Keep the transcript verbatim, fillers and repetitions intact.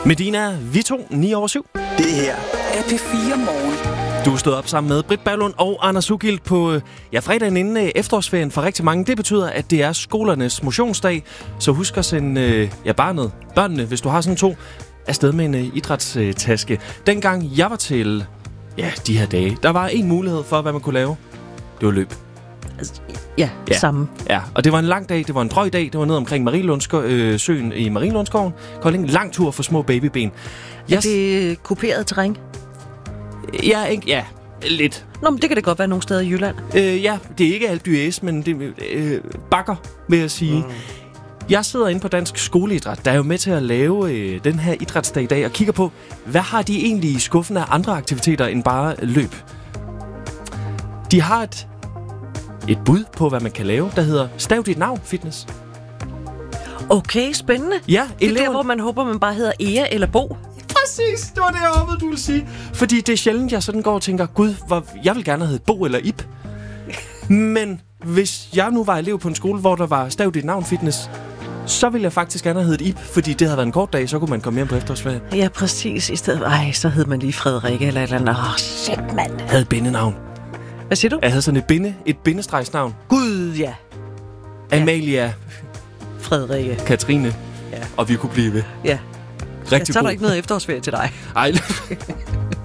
Medina, vi to, ni over syv. Det her er P fire Morgen. Du stod op sammen med Britt Berglund og Anders Ugilt på ja, fredagen inden efterårsferien for rigtig mange. Det betyder, at det er skolernes motionsdag. Så husk at sende ja, barnet, børnene, hvis du har sådan to, afsted med en uh, idrætstaske. Dengang jeg var til ja, de her dage, der var en mulighed for, hvad man kunne lave. Det var løb. Ja, ja, samme. Ja, og det var en lang dag, det var en drøg dag. Det var ned omkring Marielundssøen øh, i Marielundskoven. Kolding, lang tur for små babyben. Er det kuperet terræn? Ja, ikke, ja, lidt. Nå, men det kan det godt være nogle steder i Jylland. Øh, ja, det er ikke alt dyæs, men det øh, bakker, vil jeg sige. Mm. Jeg sidder inde på Dansk Skoleidræt, der er jo med til at lave øh, den her idrætsdag i dag, og kigger på, hvad har de egentlig i skuffen af andre aktiviteter end bare løb. De har et, et bud på, hvad man kan lave, der hedder Stav dit navn fitness. Okay, spændende. Ja, det er eleven... der, hvor man håber, man bare hedder Ea eller Bo. Præcis, det var det, jeg håbede, du ville sige. Fordi det er sjældent, jeg sådan går og tænker, gud, hvor, jeg vil gerne have heddet Bo eller Ip. Men hvis jeg nu var elev på en skole, hvor der var Stav dit navn fitness, så ville jeg faktisk gerne have heddet Ip, fordi det havde været en kort dag, så kunne man komme hjem på efterårsferie. Ja, præcis. I stedet, ej, så hed man lige Frederikke eller et eller andet. Åh, oh, shit, mand. Jeg havde et bindenavn. Hvad siger du? Jeg havde sådan et binde, et bindestregsnavn. Gud, ja. Amalia. Ja. Frederikke. Katrine. Ja. Og vi kunne blive ved. Ja. Rigtig så er der god. ikke noget efterårsferie til dig. Ej.